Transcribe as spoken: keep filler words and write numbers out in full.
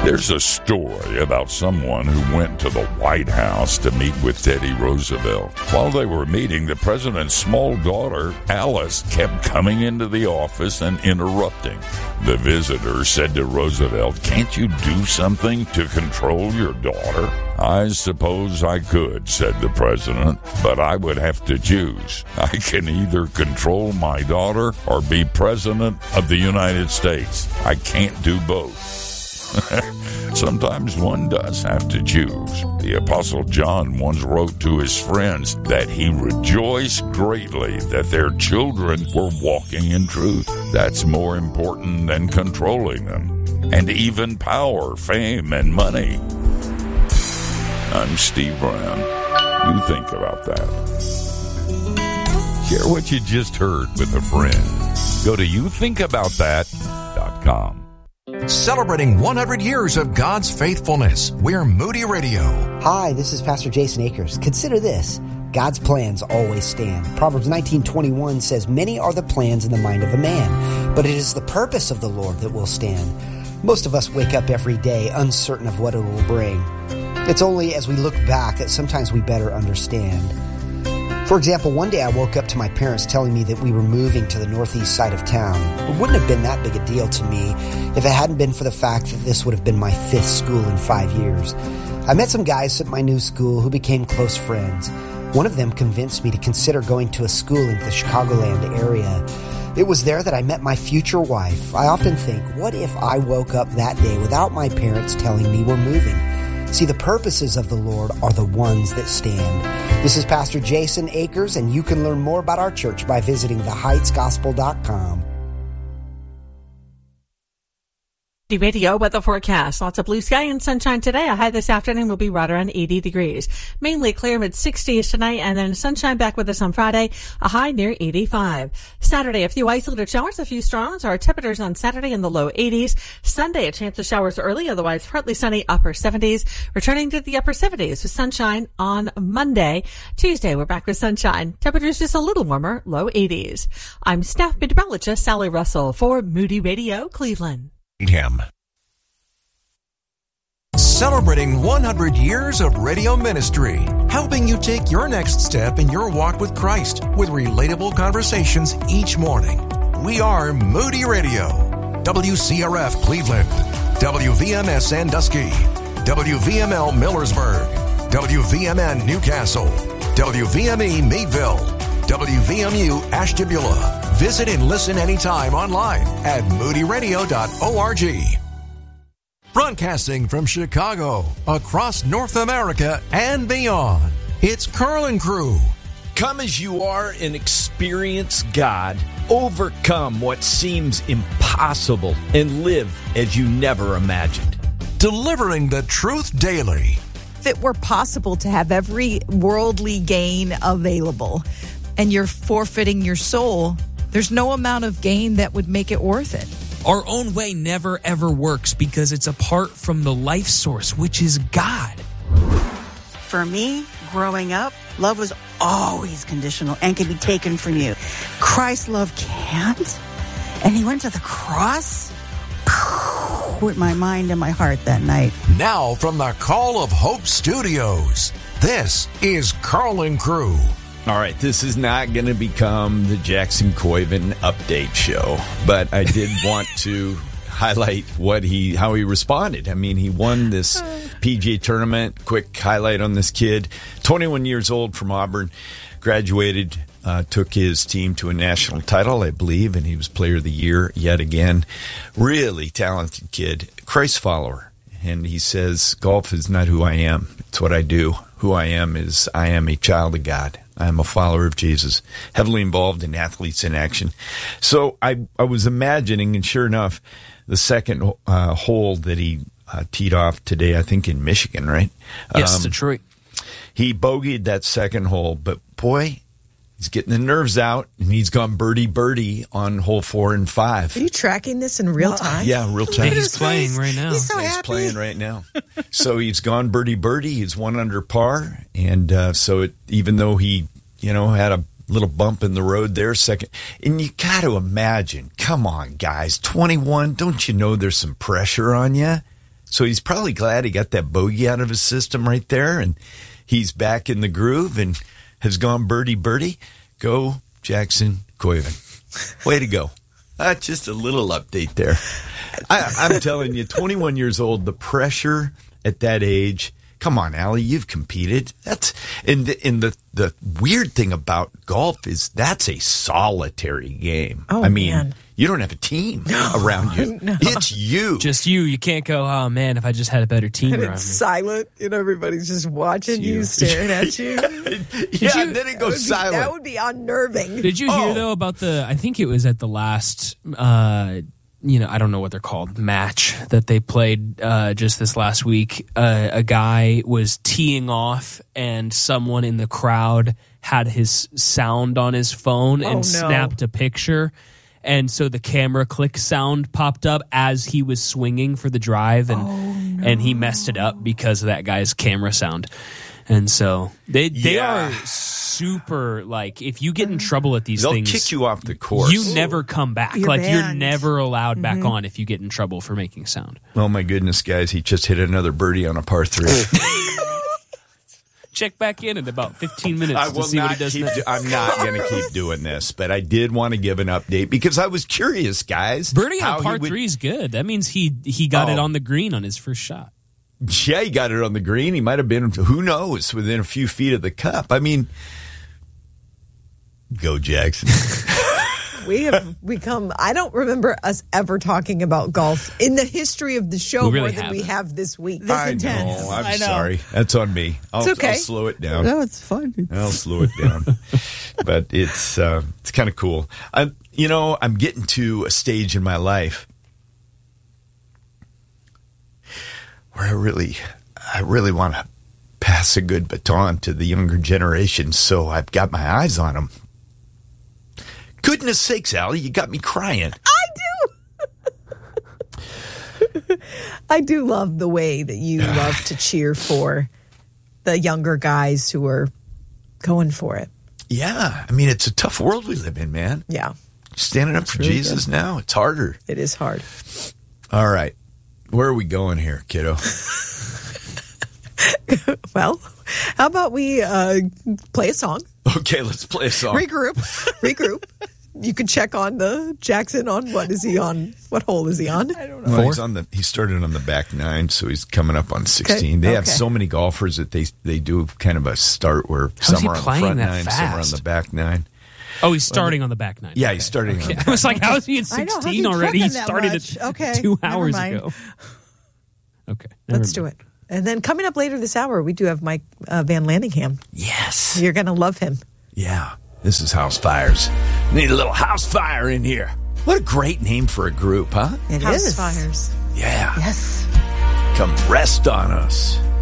There's a story about someone who went to the White House to meet with Teddy Roosevelt. While they were meeting, the president's small daughter, Alice, kept coming into the office and interrupting. The visitor said to Roosevelt, "Can't you do something to control your daughter?" "I suppose I could," said the president, "but I would have to choose. I can either control my daughter or be president of the United States. I can't do both." Sometimes one does have to choose. The Apostle John once wrote to his friends that he rejoiced greatly that their children were walking in truth. That's more important than controlling them, and even power, fame, and money. I'm Steve Brown. You think about that. Share what you just heard with a friend. Go to you think about that dot com. Celebrating one hundred years of God's faithfulness, we're Moody Radio. Hi, this is Pastor Jason Akers. Consider this. God's plans always stand. Proverbs nineteen twenty-one says, "Many are the plans in the mind of a man, but it is the purpose of the Lord that will stand." Most of us wake up every day uncertain of what it will bring. It's only as we look back that sometimes we better understand. For example, one day I woke up to my parents telling me that we were moving to the northeast side of town. It wouldn't have been that big a deal to me if it hadn't been for the fact that this would have been my fifth school in five years. I met some guys at my new school who became close friends. One of them convinced me to consider going to a school in the Chicagoland area. It was there that I met my future wife. I often think, what if I woke up that day without my parents telling me we're moving? See, the purposes of the Lord are the ones that stand. This is Pastor Jason Akers, and you can learn more about our church by visiting the heights gospel dot com. Radio weather forecast. Lots of blue sky and sunshine today. A high this afternoon will be right around eighty degrees. Mainly clear mid sixties tonight, and then sunshine back with us on Friday. A high near eighty-five. Saturday, a few isolated showers, a few storms. Our temperatures on Saturday in the low eighties. Sunday, a chance of showers early, otherwise partly sunny, upper seventies. Returning to the upper seventies with sunshine on Monday. Tuesday, we're back with sunshine. Temperatures just a little warmer, low eighties. I'm staff meteorologist Sally Russell for Moody Radio, Cleveland. Him. Celebrating one hundred years of radio ministry, helping you take your next step in your walk with Christ with relatable conversations each morning. We are Moody Radio, W C R F Cleveland, W V M S Sandusky, W V M L Millersburg, W V M N Newcastle, W V M E Meadville, W V M U Ashtabula. Visit and listen anytime online at moody radio dot org. Broadcasting from Chicago, across North America and beyond, it's Carl and Crew. Come as you are and experience God. Overcome what seems impossible and live as you never imagined. Delivering the truth daily. If it were possible to have every worldly gain available and you're forfeiting your soul, there's no amount of gain that would make it worth it. Our own way never, ever works because it's apart from the life source, which is God. For me, growing up, love was always conditional and can be taken from you. Christ's love can't. And he went to the cross with my mind and my heart that night. Now from the Call of Hope Studios, this is Carl and Crew. All right, this is not going to become the Jackson Coyven update show, but I did want to highlight what he, how he responded. I mean, he won this P G A tournament. Quick highlight on this kid, twenty-one years old from Auburn, graduated, uh, took his team to a national title, I believe, and he was Player of the Year yet again. Really talented kid, Christ follower. And he says, golf is not who I am. It's what I do. Who I am is I am a child of God. I am a follower of Jesus, heavily involved in Athletes in Action. So I, I was imagining, and sure enough, the second uh, hole that he uh, teed off today, I think in Michigan, right? Yes, um, Detroit. He bogeyed that second hole, but boy, he's getting the nerves out, and he's gone birdie-birdie on hole four and five. Are you tracking this in real time? Yeah, real time. And he's playing right now. He's so He's happy. playing right now. So he's gone birdie-birdie. He's one under par. And uh, so it, even though he, you know, had a little bump in the road there, second. And you got to imagine, come on, guys, twenty-one, don't you know there's some pressure on you? So he's probably glad he got that bogey out of his system right there, and he's back in the groove and has gone birdie birdie. Go Jackson Koiven. Way to go. Uh, just a little update there. I, I'm telling you, twenty-one years old, the pressure at that age. Come on, Allie, you've competed. That's and the, and the the weird thing about golf is that's a solitary game. Oh, I mean, man. You don't have a team no, around you. No. It's you. Just you. You can't go, oh, man, if I just had a better team and around it's me. silent, and everybody's just watching you. you, staring at you. yeah, you, and then it goes that silent. Be, that would be unnerving. Did you hear, oh. though, about the, I think it was at the last, uh, you know, I don't know what they're called, match that they played uh, just this last week. Uh, a guy was teeing off, and someone in the crowd had his sound on his phone and oh, no. snapped a picture. And so the camera click sound popped up as he was swinging for the drive, and oh, no. and he messed it up because of that guy's camera sound. And so they they yeah. are super, like, if you get in trouble at these They'll things, kick you off the course. You never come back. You're like banned. You're never allowed back mm-hmm. on if you get in trouble for making sound. Oh my goodness, guys! He just hit another birdie on a par three. Check back in in about fifteen minutes I to will see not what he does keep next. do- I'm not going to keep doing this, but I did want to give an update because I was curious, guys. Birdie how on par he would- three is good. That means he he got Oh. it on the green on his first shot. Yeah, he got it on the green. He might have been, who knows, within a few feet of the cup. I mean, go Jackson. We have become, I don't remember us ever talking about golf in the history of the show We really more than we haven't. have this week. I intense. know. I'm I know. sorry. That's on me. I'll, It's okay. I'll slow it down. No, it's fine. I'll slow it down. But it's uh, it's kind of cool. I, you know, I'm getting to a stage in my life where I really, I really want to pass a good baton to the younger generation. So I've got my eyes on them. Goodness sakes, Allie, you got me crying. I do. I do love the way that you love to cheer for the younger guys who are going for it. Yeah, I mean, it's a tough world we live in, man. Yeah, Standing up for really Jesus good. now, it's harder. it is hard. All right. Where are we going here, kiddo? Well, how about we uh, play a song? Okay, let's play a song. Regroup. Regroup. You can check on the Jackson on what is he on? What hole is he on? I don't Well, he's on the. He started on the back nine, so he's coming up on sixteen. Okay, They have okay. so many golfers that they they do kind of a start where How's some he are on the playing front that nine, some are on fast? the back nine. Oh, he's starting on the back nine. Yeah, Okay. he's starting. Okay. On the I was like, how is he at I know, how's sixteen he already? He trucking that started much? it Okay, two never hours mind. ago. Okay. never Let's do mind. it. And then coming up later this hour, we do have Mike uh, Van Landingham. Yes. You're going to love him. Yeah. This is House Fires. Need a little house fire in here. What a great name for a group, huh? It House is. fires. Yeah. Yes. Come rest on us.